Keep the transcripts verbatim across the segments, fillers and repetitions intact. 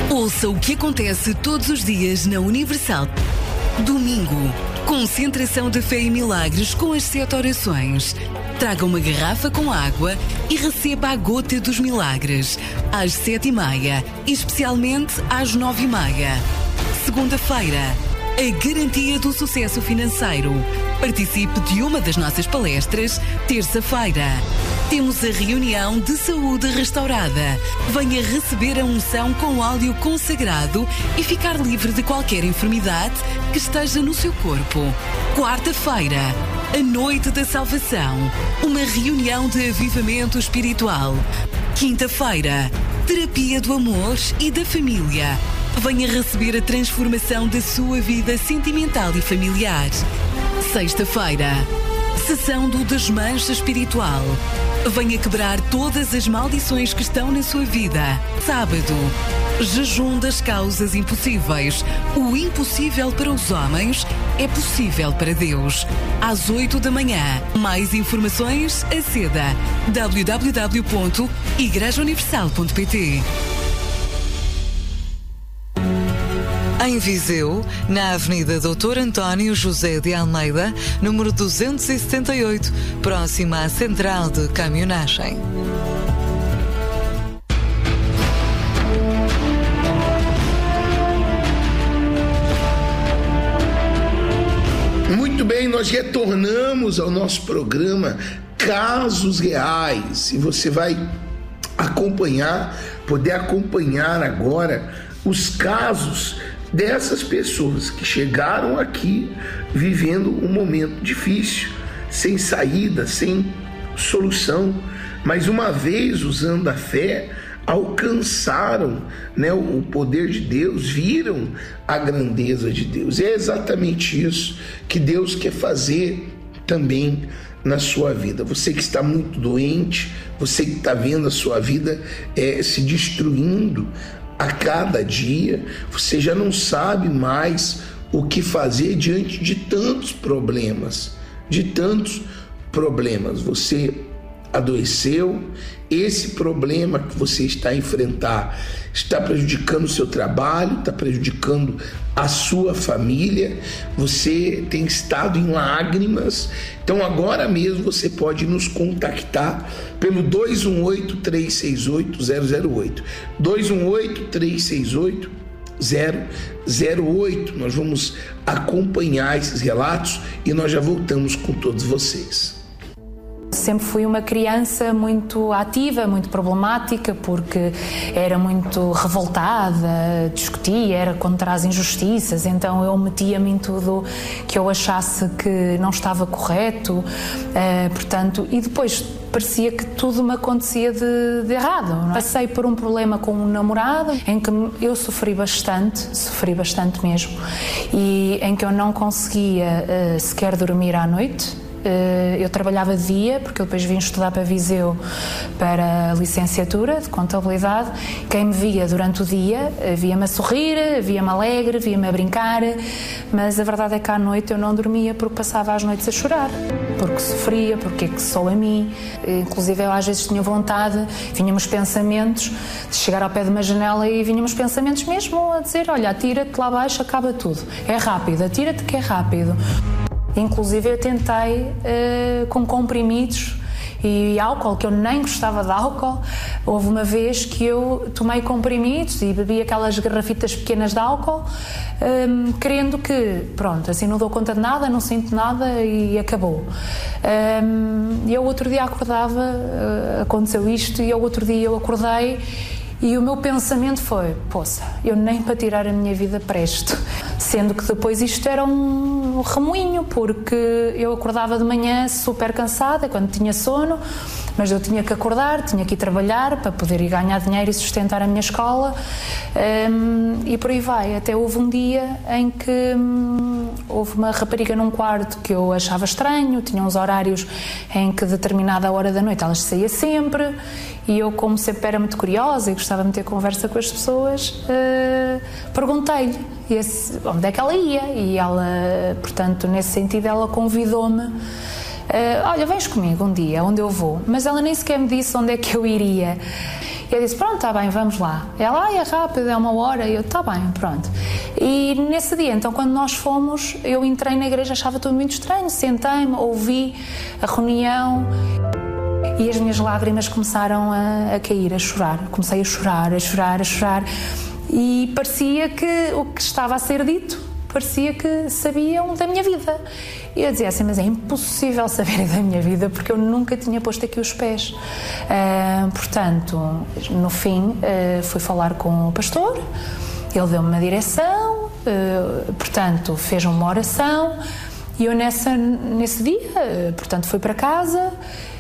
Ouça o que acontece todos os dias na Universal. Domingo, concentração de fé e milagres com as sete orações. Traga uma garrafa com água e receba a gota dos milagres, às sete e meia, e especialmente às nove e meia. Segunda-feira, a garantia do sucesso financeiro. Participe de uma das nossas palestras. Terça-feira, temos a reunião de saúde restaurada. Venha receber a unção com óleo consagrado e ficar livre de qualquer enfermidade que esteja no seu corpo. Quarta-feira, a noite da salvação. Uma reunião de avivamento espiritual. Quinta-feira, terapia do amor e da família. Venha receber a transformação da sua vida sentimental e familiar. Sexta-feira, sessão do desmanche espiritual. Venha quebrar todas as maldições que estão na sua vida. Sábado, jejum das causas impossíveis. O impossível para os homens é possível para Deus. Às oito da manhã. Mais informações, aceda w w w ponto igreja universal ponto p t. Em Viseu, na Avenida doutor António José de Almeida, número duzentos e setenta e oito, próxima à Central de Caminhonagem. Muito bem, nós retornamos ao nosso programa Casos Reais, e você vai acompanhar, poder acompanhar agora os casos dessas pessoas que chegaram aqui vivendo um momento difícil, sem saída, sem solução, mas uma vez usando a fé, alcançaram, né, o poder de Deus, viram a grandeza de Deus. E é exatamente isso que Deus quer fazer também na sua vida. Você que está muito doente, você que está vendo a sua vida é, se destruindo a cada dia, você já não sabe mais o que fazer diante de tantos problemas, de tantos problemas. Você adoeceu, esse problema que você está a enfrentar está prejudicando o seu trabalho, está prejudicando a sua família, você tem estado em lágrimas. Então agora mesmo você pode nos contactar pelo dois um oito, três seis oito, zero zero oito, dois um oito, três seis oito, zero zero oito. Nós vamos acompanhar esses relatos e nós já voltamos com todos vocês. Sempre fui uma criança muito ativa, muito problemática, porque era muito revoltada, discutia, era contra as injustiças, então eu metia-me em tudo que eu achasse que não estava correto, uh, portanto, e depois parecia que tudo me acontecia de, de errado. Não é? Passei por um problema com um namorado em que eu sofri bastante, sofri bastante mesmo, e em que eu não conseguia uh, sequer dormir à noite. Eu trabalhava de dia, porque eu depois vim estudar para Viseu para a licenciatura de contabilidade. Quem me via durante o dia via-me a sorrir, via-me alegre, via-me a brincar, mas a verdade é que à noite eu não dormia porque passava as noites a chorar, porque sofria, porque é que só a mim. Inclusive eu às vezes tinha vontade, vinham-me os pensamentos de chegar ao pé de uma janela e vinham-me os pensamentos mesmo a dizer: olha, atira-te lá abaixo, acaba tudo, é rápido, atira-te que é rápido. Inclusive eu tentei uh, com comprimidos e álcool, que eu nem gostava de álcool. Houve uma vez que eu tomei comprimidos e bebi aquelas garrafitas pequenas de álcool, um, querendo que, pronto, assim não dou conta de nada, não sinto nada e acabou. Um, e eu outro dia acordava, uh, aconteceu isto, e eu outro dia eu acordei e o meu pensamento foi: poça, eu nem para tirar a minha vida presto. Sendo que depois isto era um remoinho, porque eu acordava de manhã super cansada, quando tinha sono, mas eu tinha que acordar, tinha que ir trabalhar para poder ir ganhar dinheiro e sustentar a minha escola, um, e por aí vai. Até houve um dia em que um, houve uma rapariga num quarto que eu achava estranho, tinha uns horários em que determinada hora da noite ela saía sempre, e eu, como sempre era muito curiosa e gostava de ter conversa com as pessoas, uh, perguntei-lhe esse, onde é que ela ia, e ela, portanto, nesse sentido, ela convidou-me: uh, olha, vens comigo um dia, onde eu vou. Mas ela nem sequer me disse onde é que eu iria. E eu disse, pronto, está bem, vamos lá. Ela, ah, é rápido, é uma hora. E eu, está bem, pronto. E nesse dia, então, quando nós fomos, eu entrei na igreja, achava tudo muito estranho, sentei-me, ouvi a reunião e as minhas lágrimas começaram a, a cair, a chorar. Comecei a chorar, a chorar, a chorar e parecia que o que estava a ser dito, parecia que sabiam da minha vida. E eu dizia assim, mas é impossível saber da minha vida porque eu nunca tinha posto aqui os pés. Uh, portanto, no fim, uh, fui falar com o pastor, ele deu-me uma direção, uh, portanto, fez uma oração e eu nessa, nesse dia, uh, portanto, fui para casa.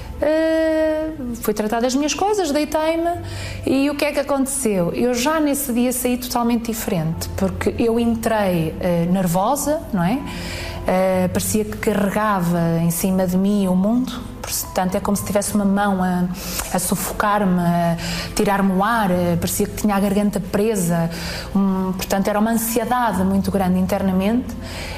Uh, fui tratar das minhas coisas, deitei-me e o que é que aconteceu? Eu já nesse dia saí totalmente diferente, porque eu entrei uh, nervosa, não é? Uh, parecia que carregava em cima de mim o mundo, portanto é como se tivesse uma mão a, a sufocar-me, a tirar-me o ar, uh, parecia que tinha a garganta presa, um, portanto era uma ansiedade muito grande internamente.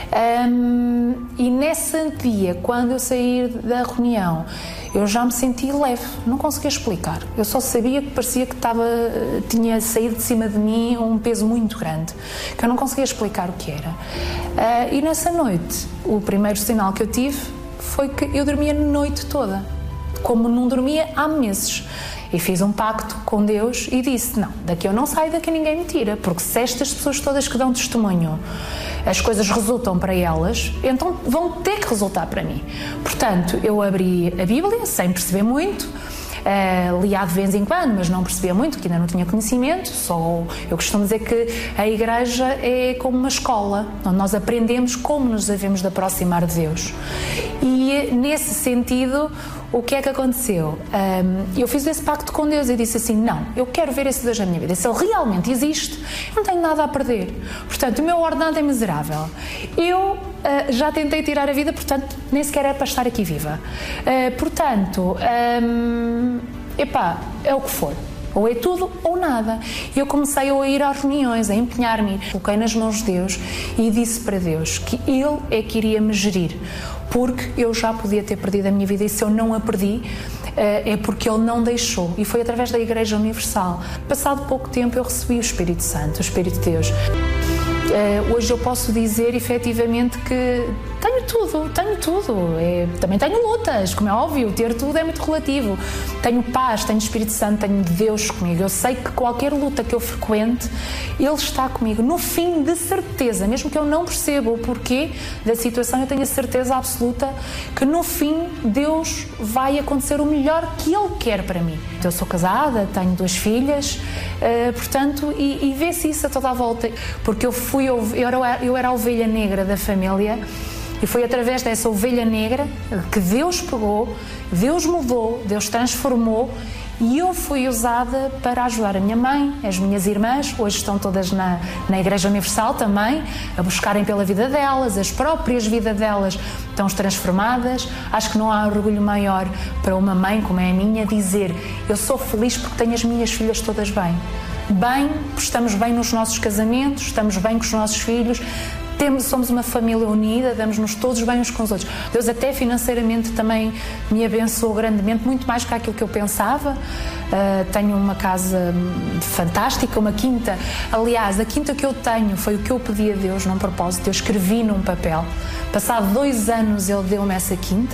Um, e nesse dia, quando eu saí da reunião, eu já me senti leve, não conseguia explicar. Eu só sabia que parecia que estava, tinha saído de cima de mim um peso muito grande, que eu não conseguia explicar o que era. Uh, e nessa noite, o primeiro sinal que eu tive foi que eu dormia a noite toda, como não dormia há meses. E fiz um pacto com Deus e disse, não, daqui eu não saio, daqui ninguém me tira, porque se estas pessoas todas que dão testemunho, as coisas resultam para elas, então vão ter que resultar para mim. Portanto, eu abri a Bíblia, sem perceber muito, uh, lia de vez em quando, mas não percebia muito, porque ainda não tinha conhecimento, só eu costumo dizer que a igreja é como uma escola, onde nós aprendemos como nos devemos de aproximar de Deus. E nesse sentido, o que é que aconteceu? Um, eu fiz esse pacto com Deus e disse assim, não, eu quero ver esse Deus na minha vida. Se Ele realmente existe, eu não tenho nada a perder. Portanto, o meu ordenado é miserável. Eu uh, já tentei tirar a vida, portanto, nem sequer é para estar aqui viva. Uh, portanto, um, epá, é o que for. Ou é tudo ou nada. E eu comecei a ir às reuniões, a empenhar-me. Coloquei nas mãos de Deus e disse para Deus que Ele é que iria me gerir. Porque eu já podia ter perdido a minha vida e se eu não a perdi, é porque Ele não deixou. E foi através da Igreja Universal. Passado pouco tempo eu recebi o Espírito Santo, o Espírito de Deus. Hoje eu posso dizer efetivamente que tenho tudo, tenho tudo. É, também tenho lutas, como é óbvio, ter tudo é muito relativo. Tenho paz, tenho Espírito Santo, tenho Deus comigo. Eu sei que qualquer luta que eu frequente, Ele está comigo. No fim, de certeza, mesmo que eu não perceba o porquê da situação, eu tenho a certeza absoluta que no fim Deus vai acontecer o melhor que Ele quer para mim. Eu sou casada, tenho duas filhas, uh, portanto, e, e vê-se isso a toda a volta. Porque eu fui, eu era, eu era a ovelha negra da família. E foi através dessa ovelha negra que Deus pegou, Deus mudou, Deus transformou e eu fui usada para ajudar a minha mãe, as minhas irmãs, hoje estão todas na, na Igreja Universal também, a buscarem pela vida delas, as próprias vidas delas estão transformadas. Acho que não há orgulho maior para uma mãe como é a minha dizer, eu sou feliz porque tenho as minhas filhas todas bem. Bem, estamos bem nos nossos casamentos, estamos bem com os nossos filhos, temos, somos uma família unida, damos-nos todos bem uns com os outros. Deus até financeiramente também me abençoou grandemente, muito mais do que aquilo que eu pensava. Uh, tenho uma casa fantástica, uma quinta. Aliás, a quinta que eu tenho foi o que eu pedi a Deus num propósito, eu escrevi num papel. Passado dois anos Ele deu-me essa quinta.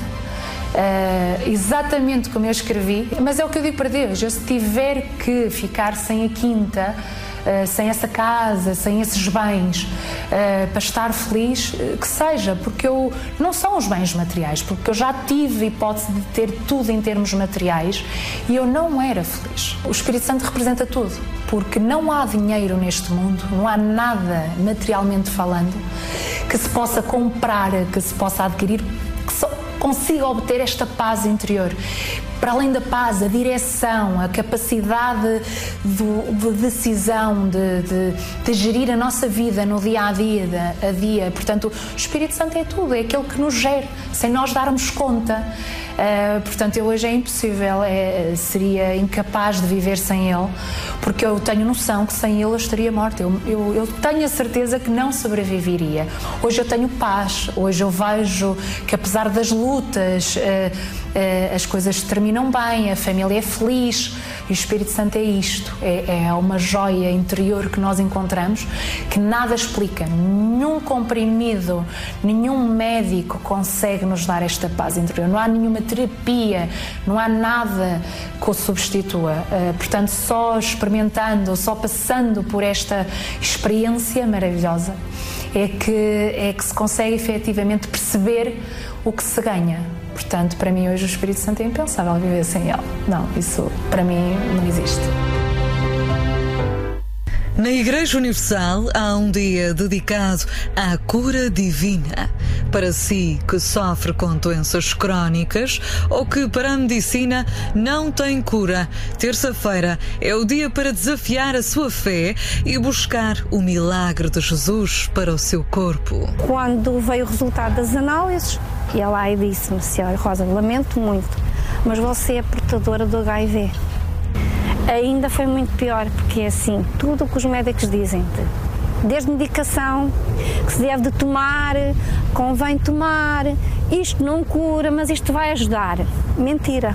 Uh, exatamente como eu escrevi, mas é o que eu digo para Deus, eu se tiver que ficar sem a quinta, uh, sem essa casa, sem esses bens, uh, para estar feliz, uh, que seja, porque eu não são os bens materiais, porque eu já tive a hipótese de ter tudo em termos materiais e eu não era feliz. O Espírito Santo representa tudo, porque não há dinheiro neste mundo, não há nada materialmente falando que se possa comprar, que se possa adquirir, que só consiga obter esta paz interior. Para além da paz, a direção, a capacidade de, de decisão, de, de, de gerir a nossa vida no dia a dia, a dia. Portanto, o Espírito Santo é tudo, é aquele que nos gera, sem nós darmos conta. Uh, portanto, eu hoje é impossível, é, seria incapaz de viver sem ele, porque eu tenho noção que sem ele eu estaria morta. Eu, eu, eu tenho a certeza que não sobreviveria. Hoje eu tenho paz, hoje eu vejo que apesar das lutas, uh, uh, as coisas terminam bem, a família é feliz. E o Espírito Santo é isto, é, é uma joia interior que nós encontramos, que nada explica, nenhum comprimido, nenhum médico consegue nos dar esta paz interior, não há nenhuma terapia, não há nada que o substitua. Uh, portanto, só experimentando, só passando por esta experiência maravilhosa é que, é que se consegue efetivamente perceber o que se ganha. Portanto, para mim hoje o Espírito Santo é impensável viver sem ele. Não, isso para mim não existe. Na Igreja Universal há um dia dedicado à cura divina. Para si que sofre com doenças crónicas ou que para a medicina não tem cura, terça-feira é o dia para desafiar a sua fé e buscar o milagre de Jesus para o seu corpo. Quando veio o resultado das análises, e ela aí disse-me: senhora Rosa, lamento muito, mas você é portadora do H I V. Ainda foi muito pior, porque é assim, tudo o que os médicos dizem, desde medicação, que se deve de tomar, convém tomar, isto não cura, mas isto vai ajudar. Mentira.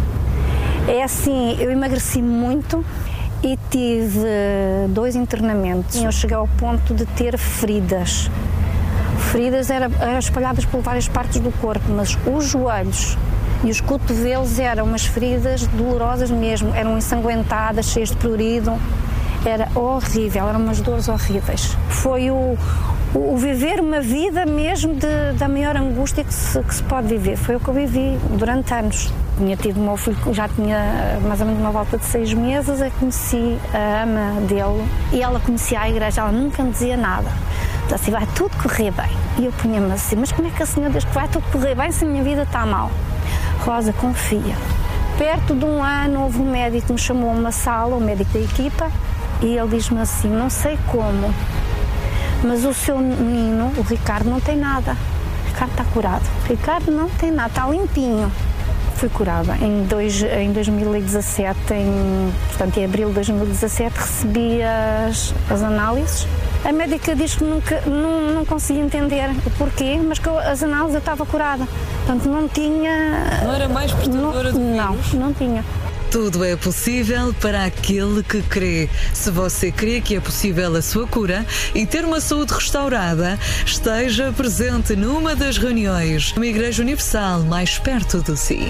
É assim, eu emagreci muito e tive dois internamentos. Eu cheguei ao ponto de ter feridas. Feridas eram espalhadas por várias partes do corpo, mas os joelhos e os cotovelos eram umas feridas dolorosas mesmo, eram ensanguentadas, cheias de prurido, era horrível, eram umas dores horríveis. Foi o, o, o viver uma vida mesmo de, da maior angústia que se, que se pode viver, foi o que eu vivi durante anos. Tinha tido o meu filho, já tinha mais ou menos uma volta de seis meses, eu conheci a ama dele e ela conhecia a igreja, ela nunca me dizia nada. Então, assim, vai tudo correr bem. E eu punha-me assim, mas como é que a senhora diz que vai tudo correr bem se a minha vida está mal? Rosa, confia. Perto de um ano houve um médico que me chamou a uma sala, o médico da equipa, e ele diz-me assim, não sei como, mas o seu menino, o Ricardo, não tem nada. O Ricardo está curado. O Ricardo não tem nada, está limpinho. Fui curada. Em, dois, em dois mil e dezassete, em, portanto em abril de dois mil e dezassete, recebi as, as análises. A médica diz que nunca, não, não conseguia entender o porquê, mas que eu, as análises eu estava curada. Portanto, não tinha... Não era mais portadora do vírus? Não, não tinha. Tudo é possível para aquele que crê. Se você crê que é possível a sua cura e ter uma saúde restaurada, esteja presente numa das reuniões numa Igreja Universal mais perto de si.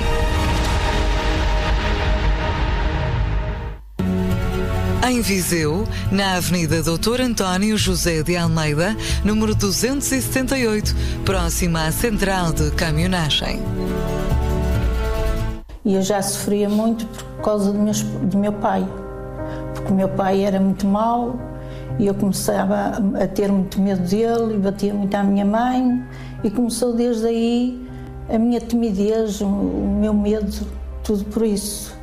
Em Viseu, na Avenida doutor António José de Almeida, número duzentos e setenta e oito, próxima à Central de Caminhonagem. E eu já sofria muito por causa do meu, do meu pai, porque o meu pai era muito mau e eu começava a ter muito medo dele e batia muito à minha mãe e começou desde aí a minha timidez, o meu medo, tudo por isso.